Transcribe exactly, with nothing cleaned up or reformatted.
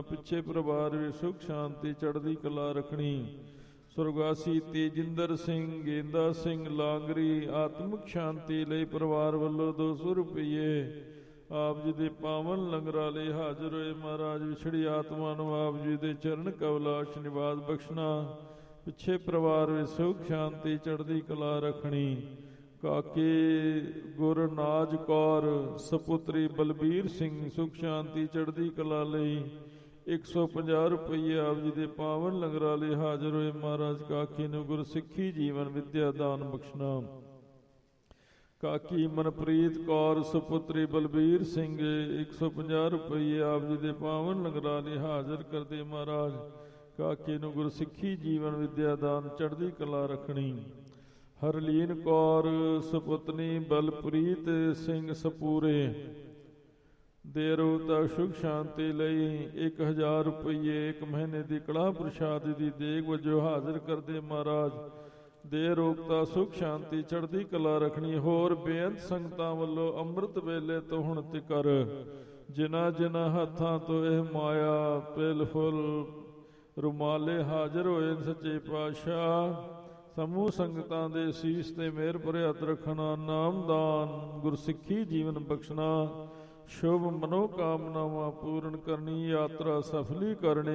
ਪਿੱਛੇ ਪਰਿਵਾਰ ਵਿੱਚ ਸੁਖ ਸ਼ਾਂਤੀ ਚੜ੍ਹਦੀ ਕਲਾ ਰੱਖਣੀ। ਸੁਰਗਵਾਸੀ ਤੇਜਿੰਦਰ ਸਿੰਘ ਗੇਂਦਾ ਸਿੰਘ ਲਾਂਗਰੀ ਆਤਮਿਕ ਸ਼ਾਂਤੀ ਲਈ ਪਰਿਵਾਰ ਵੱਲੋਂ ਦੋ ਸੌ ਰੁਪਈਏ ਆਪ ਜੀ ਦੇ ਪਾਵਨ ਲੰਗਰਾਂ ਲਈ ਹਾਜ਼ਰ ਹੋਏ। ਮਹਾਰਾਜ ਵਿਛੜੀ ਆਤਮਾ ਨੂੰ ਆਪ ਜੀ ਦੇ ਚਰਨ ਕਵਲਾਸ਼ ਨਿਵਾਸ ਬਖਸ਼ਣਾ। ਪਿੱਛੇ ਪਰਿਵਾਰ ਵਿੱਚ ਸੁਖ ਸ਼ਾਂਤੀ ਚੜ੍ਹਦੀ ਕਲਾ ਰੱਖਣੀ। ਕਾਕੇ ਗੁਰਨਾਜ ਕੌਰ ਸਪੁੱਤਰੀ ਬਲਬੀਰ ਸਿੰਘ ਸੁਖ ਸ਼ਾਂਤੀ ਚੜ੍ਹਦੀ ਕਲਾ ਲਈ ਇੱਕ ਸੌ ਪੰਜਾਹ ਰੁਪਈਏ ਆਪ ਜੀ ਦੇ ਪਾਵਨ ਲੰਗਰਾਂ ਲਈ ਹਾਜ਼ਰ ਹੋਏ। ਮਹਾਰਾਜ ਕਾਕੀ ਨੂੰ ਗੁਰਸਿੱਖੀ ਜੀਵਨ ਵਿਦਿਆ ਦਾਨ ਬਖਸ਼ਣਾ। ਕਾਕੀ ਮਨਪ੍ਰੀਤ ਕੌਰ ਸੁਪੁੱਤਰੀ ਬਲਬੀਰ ਸਿੰਘ ਇੱਕ ਸੌ ਪੰਜਾਹ ਰੁਪਈਏ ਆਪ ਜੀ ਦੇ ਪਾਵਨ ਲੰਗਰਾਂ ਲਈ ਹਾਜ਼ਰ ਕਰਦੇ। ਮਹਾਰਾਜ ਕਾਕੇ ਨੂੰ ਗੁਰਸਿੱਖੀ ਜੀਵਨ ਵਿਦਿਆ ਦਾਨ ਚੜ੍ਹਦੀ ਕਲਾ ਰੱਖਣੀ। ਹਰਲੀਨ ਕੌਰ ਸੁਪੁੱਤਨੀ ਬਲਪ੍ਰੀਤ ਸਿੰਘ ਸਪੂਰੇ ਦੇ ਰੋਤਾ ਸੁਖ ਸ਼ਾਂਤੀ ਲਈ ਇੱਕ ਹਜ਼ਾਰ ਰੁਪਈਏ ਇੱਕ ਮਹੀਨੇ ਦੀ ਕੜਾਹ ਪ੍ਰਸ਼ਾਦ ਦੀ ਦੇਗ ਵਜੋਂ ਹਾਜ਼ਰ ਕਰਦੇ। ਮਹਾਰਾਜ ਦੇ ਰੋਗਤਾ ਸੁਖ ਸ਼ਾਂਤੀ ਚੜ੍ਹਦੀ ਕਲਾ ਰੱਖਣੀ। ਹੋਰ ਬੇਅੰਤ ਸੰਗਤਾਂ ਵੱਲੋਂ ਅੰਮ੍ਰਿਤ ਵੇਲੇ ਤੋਂ ਹੁਣ ਤਿਕਰ ਜਿਨ੍ਹਾਂ ਜਿਨ੍ਹਾਂ ਹੱਥਾਂ ਤੋਂ ਇਹ ਮਾਇਆ ਤਿਲ ਫੁੱਲ ਰੁਮਾਲੇ ਹਾਜ਼ਰ ਹੋਏ ਸੱਚੇ ਪਾਤਸ਼ਾਹ ਸਮੂਹ ਸੰਗਤਾਂ ਦੇ ਸੀਸ ਤੇ ਮਿਹਰ ਭਰਿਆ ਹੱਥ ਰੱਖਣਾ। ਨਾਮਦਾਨ ਗੁਰਸਿੱਖੀ ਜੀਵਨ ਬਖਸ਼ਣਾ। ਸ਼ੁਭ ਮਨੋਕਾਮਨਾਵਾਂ ਪੂਰਨ ਕਰਨੀ। ਯਾਤਰਾ ਸਫਲੀ ਕਰਨੀ।